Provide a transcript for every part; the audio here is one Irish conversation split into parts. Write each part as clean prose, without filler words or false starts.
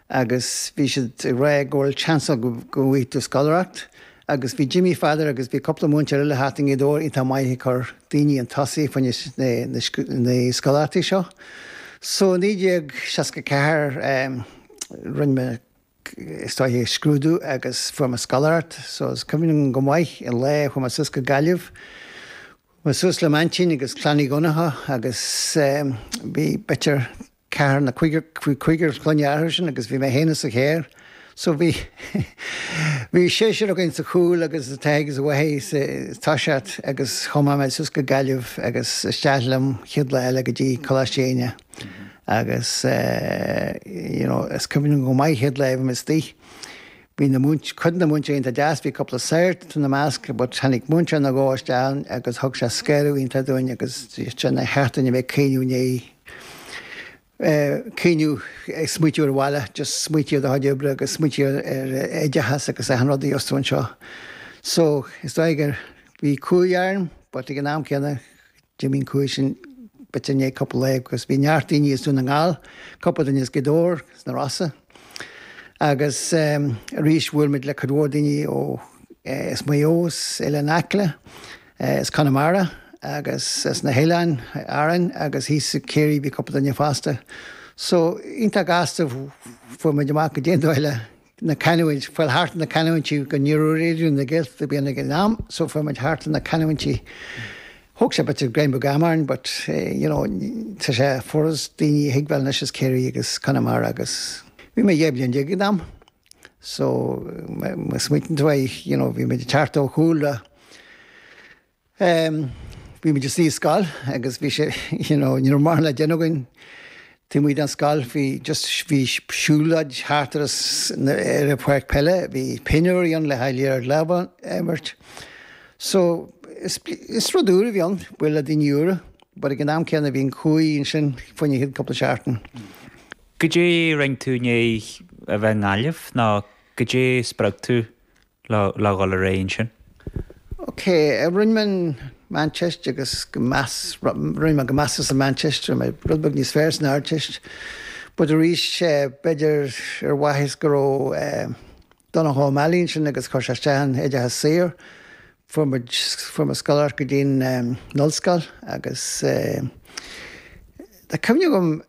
agus bhí siad ré ggóil chance go bhhaú scalacht, agus bhí Jimmy Fadder agus bhí coppla múnte le hating i dóir í tá maithí chur daoine an tasaí fan na scalachtaí seo. So níideag seaca ceathir rinne stáithí scrúdú agus forma scalart, so is cuminn go mhaith in le chu susca galibh. Ma sus le mantin agus clanní gonatha agus bhí bitir ceathir na cuigur chluinearthir sin agus bhí mé héana sa chéir. So bhí séisiir agin sa chúil agus tegus a bhhééis táseat agus chumá me susca galibh agus steatlam chiadla eile go dtí choláistéine. Agus is cuminn go maiid head le is tí. Bhí na chud na múnte ínta deas bhí coppla seirt tún na measc, but tháinig múnte na gáisteáin agus thug sé sceirú ínta dúin agus na heartainine bheith céinú smuitiú ar bhile, just smuitiú a haidebre agus smuitiú ar éidechas agus an rudaí osún seo. So is daigur bhí cúiarm, but ag an náam ceanna Jimmy Cúi sin bitte couple le, agus bhí neartdaoine is dún an gáil, couple is godóir na rasa. Agus rís bhfuilmid le cadhdaoine ó is Mayos, eile Nacla, is Connemara, agus is na Héileáin Aran, agus hí sa céirí bhí couple fásta. So ínta gasta fu me deach go déanúile na canhaint, fuil háart na canhaintí go níú réidirú na gilt a bíanana go nám, so fu meid háart na canhaintí. Hook sé bit Graham Gamarn, but tá sé foras daoine hiagbheil na is céirí agus Connemara agus. Bhí mé dhéblion dégadam, so smuitin tuaid, bhí mé teartó chúla. Bhí mé just ní scáil, agus bhí sé, ní mar le déanagain, tí muid an scáil, bhí siúlaid háartas ar a puirt pelle, bhí pinúirí an le hailéar leba emmert. So is rodúra bhíon bhfuil a daoine but ag an am ceanna bhíon cúi sin faoine hiad coppla seaartan. Go dé ring tú né a bheith ngáileh ná go dé sprag tú le gáil a réon sin? Ok, rinman Manchester agus rinman go massas a Manchester, mé rudbeg níos fears na artist, bud a rís beidir ar waithis go ró donna há malín sin agus chuir stean éide has séir, forma scalar go dtíon nulscal agus da cymne gom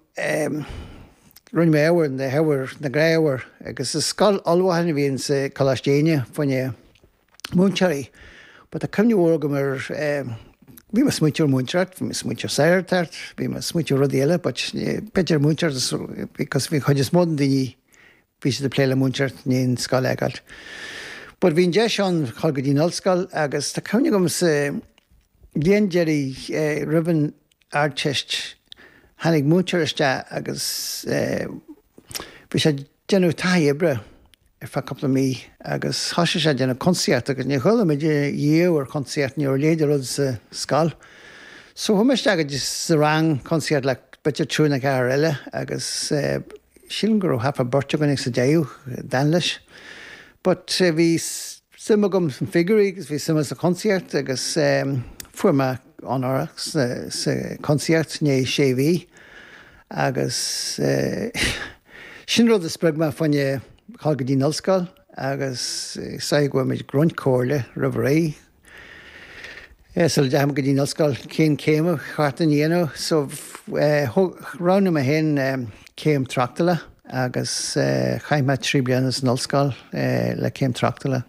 rún mé éhar na heabhar na gréabhar agus is scal almhaithna bhíonn sa choláistéine faoine múntearí, but a cymne bhór go mar bhí me smuitiúr múnteart, bhí me smuitiúr saoirteart, bhí me smuitiúr rud eile, but beidir múnteart because bhí chuid is módan daoine bhí sé de pléile múnteart níon scal eagailt. But bhín de seán chul go dtí nulscal agus tá cymne gom sa bhíon deirí riban artist hanig mútear iste agus bhí sé déanú taithí bre ar fa coppla mí agus thoise sé déanú concert agus ní chuile me dhéhar concert ní léidir rud sa scal. So thumeiste agad sa rang concert le bitir trúna gar eile agus sin gur hafa borte gonig sa déú dan leis. But bhí sima gom san figurí agus bhí sima sa concert agus fuairma anárach sa concert né sé bhí agus sin rud a spragma faoine chal go dtí nulscal agus sa go méid grunt cóirle roimh ré. So le deam go dtí nulscal cén céime charta dhéanamh, so ranna a hen céim trachtaile agus chaimime trí blianas nulscal le céim trachtaile.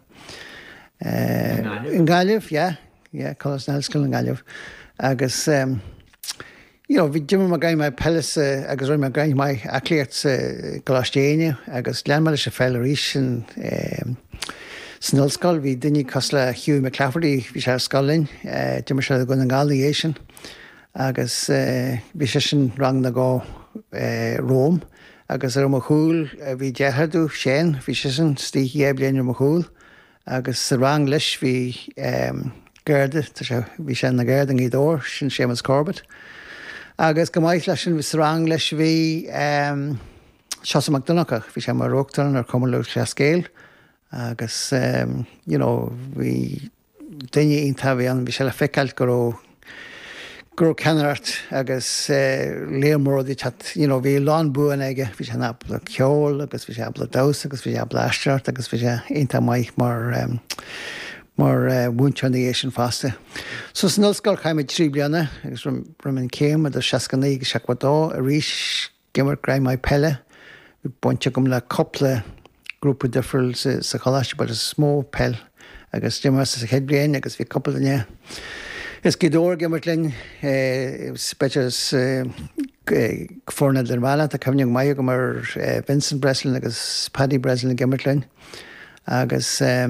In Gaillimh, colas nulscal in Gaillimh. Agus bhí Jimmy mar gaim mai pelas agus roiim mar gaim mai acliart sa choláistéine agus leanmala sé feil arís sin nulscal, bhí duine cos le Hugh McClafferty bhí sé scailinn, Jimmy se go an gálaí é sin agus bhí sé sin rang na gá Róm agus ar mo chúil bhí deithadú sin, bhí sé sin stíí blianaar mo chúil agus sa rang leis bhí Gerda, bhí sé na Gerda í dóir sin Seamus Corbett. Agus go maiid leis sin bhí sa rang leis bhí Seosamh MacDonagh, bhí sé mar róachtaran ar cumú sé scéal agus bhí duine ionanta bhí an bhí sé le feiceáil go gur canart agus lémór chat bhí lán buan aige bhí sé napla ceol agus bhí sé abla dos agus bhí sé blastart agus bhí sé inta maiith mar búnteanna sin fásta. So san nulscoil chaimid 3 bliana agus rumin céim a do 69 seachdó a ríis gimar graim mai pelle. Bhí buinte gom le coppla grúpa difriúil sa choláiste bud a smó pell agus dimar sa chéad bliana agus bhí coppla danne. Is gidóir gimmert linn spetches forna den bhela a cemneag mai go mar Vincent Breslin agus Paddy Breslin gimmert linn agus a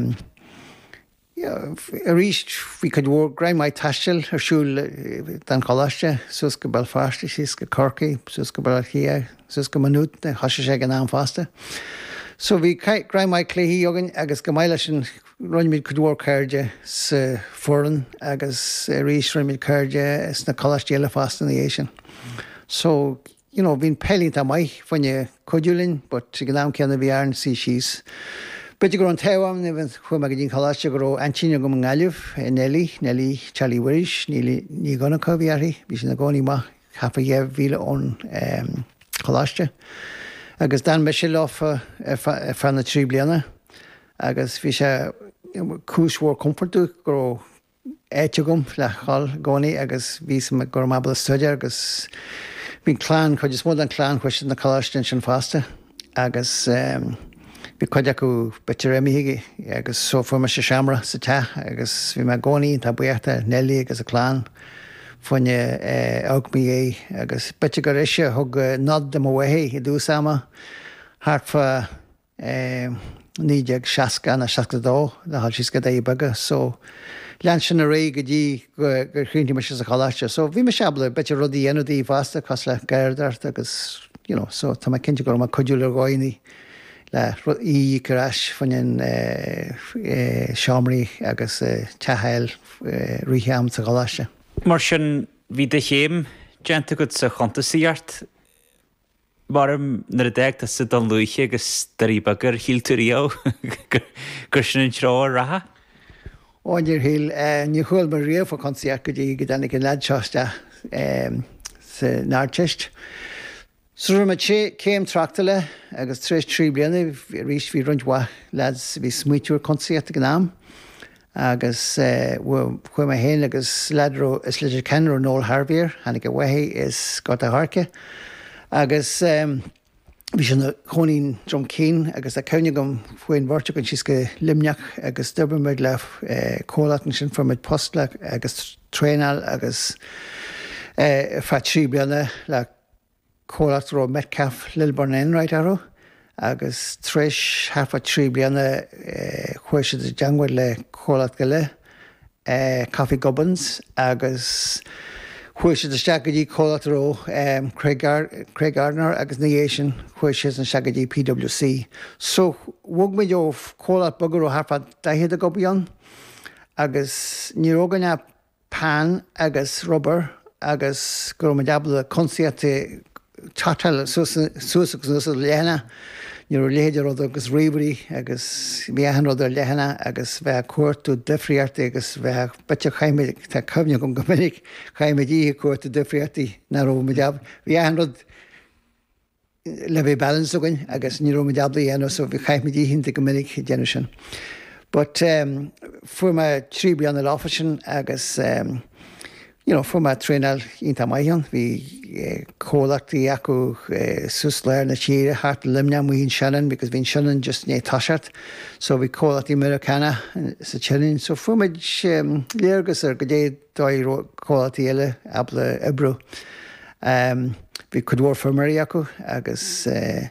ríist bhí cadhór graim mai taistil arsúil den choláiste sus go Belfast sus go Corcaigh sus go Balachia sus go Maynooth na thoise sé an am fásta. So bhí graim mai cléthaí agan agus go maiile sin roiimid cadhór cairde sa foran agus ríis roiimid cairde sna choláiste eile fásta na sin. So, bhín pelling a mai fanne codúlinn, but go nám ceanna bhí airn sí síos. Beidir gur an teháim na bhín chuim go dtín choláiste go antíine go an gáileh Nelly Charlie Wiris ní gona cohíarthaí, bhí sin na gcónaí má chafa dhéh bhíle ón choláiste. Agus dan me sé láfa fan na 3 bliana agus bhí sé cúshór comfortú go éite gom le cháil gcónaí agus bhí me gur mabla stuide agus bhín chlán chuid is mód an chlán chuiste na choláiste sin fásta agus bhí chuide acu bitir réimiigh agus sófuair me sé seamra sa te agus bhí me gcónaí tá buíochta Nelly agus a chlán fanne augmí agus bitir gur isise thug nod am bhhéí I dús ama hartfa 960 na 62 le hall sí go é baga so lean sin a ré go dtí gur chuintí me a choláiste. So bhí me seabla bitir rudí dhéanadí fásta cos le gairdart agus so tá cinnte go mar codúil ar gáinní le í goráis fanin seomraí agus tehéil rítheam sa choláiste. Mar sin bhí de chéim deanta go sa chontasaíart marm nar a déag sa don luiche agus darí bagur hiiltúíá gur sin an trá ratha? Óidir híl ní chuil mar riamh consaíart go dtí go dénig an leadseáiste sa náirteist. Sú me céim trachta le agus 3 bliana ríis bhí runthha leads bhí smuitiúr consaíart go nám. Agus chuim me héin agus ledro is leidir cenú nóil Harbír, hanig go bhhéí is go a Harce. Agus bhí sin na chonín drom cín agus a cenne gom faoin bhirrte an sios go limneach agus dubaid le cólatain sin formid postla agus tréinal agus fa 3 bliana le cólaat ró Metcalf Lilburn Enright aró. Agus tris harfa 3 bliana chuise de deanghfuil le cólaat go le Coffee Gubbins agus chuise de steagadí cólaat ró Craig Gardner agus na sin chuise an steagadí PwC. So bhg mé deo cólaat bugur ó harfa 10 go bíon agus ní óganne pan agus rubber agus gur me dabla consiate chatal suas lehanana ní léidir agus rií agus bhéhan lehanana agus bheith cuairtú difriartaí agus bheith bete chaimiid tá cumne gom gomininic chaimidí cuairtú difriartaí na róideab. Bhíhan le bheith balance again agus ní róideabla dhéanú so bhí chaimidí hinnta gomininic déanú sin. But fu me 3 bliana láfa sin agus fu me tréinal ínta maion, bhí cólachtaí acu susléir na tíre hart limne muhín seanan, because bhín seanan just né táseart, so bhí cólachtaí Americana sa tseann. So fu meid léargus ar go dé dóid cólachtaí eile abla Ebro. Bhí cudhór firmarí acu agus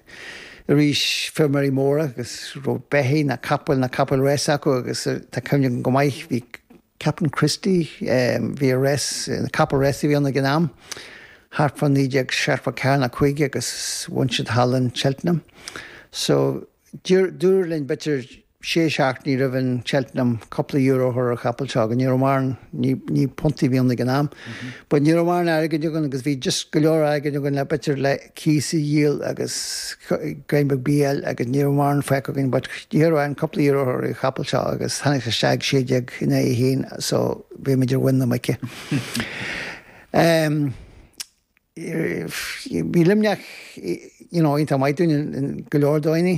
rís firmarí móra agus ro behéí na capal réis acu agus tá cumne go maiith bhí Captain Christie bhí res na capal réisi bhí anna gnám. Hart fan níideag searfa ceann a chuige agus bhainsead Hallan Cheltenham. So dúr linn bitir 6 ní raibhann Cheltenham couple euro ar a capalteag an Euromarn ní punti bhí anna gnám. But ní Euromarn aige dugan agus bhí just go leor aige dugan le bitir le císa díal agus Greenberg BL agus ní Euromarn feicagin, but díar an couple euro ar a capalteag agus hanig sa seag séideag in é hín, so bhí meidir win na maice. Bí limneach ínta maidún in goleordáine